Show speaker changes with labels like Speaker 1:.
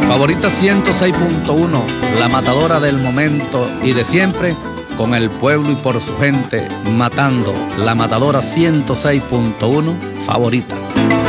Speaker 1: Favorita 106.1, la matadora del momento y de siempre, con el pueblo y por su gente, matando. La matadora 106.1, Favorita.